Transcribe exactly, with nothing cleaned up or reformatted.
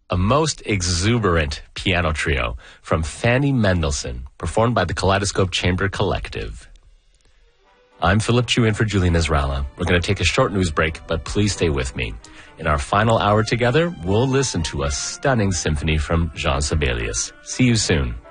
a most exuberant piano trio from Fanny Mendelssohn, performed by the Kaleidoscope Chamber Collective. I'm Philip Chu in for Julie Nasrallah. We're going to take a short news break, but please stay with me. In our final hour together, we'll listen to a stunning symphony from Jean Sibelius. See you soon.